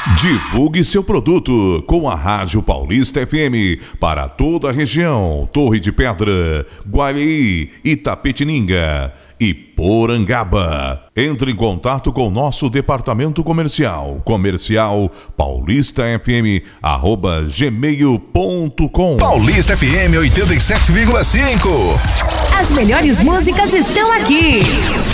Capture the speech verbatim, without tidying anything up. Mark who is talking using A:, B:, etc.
A: Divulgue seu produto com a Rádio Paulista F M para toda a região: Torre de Pedra, Guareí, Itapetininga e Porangaba. Entre em contato com nosso departamento comercial, comercial paulistafm arroba gmail ponto com.
B: Paulista F M oitenta e sete vírgula cinco.
C: As melhores músicas estão aqui.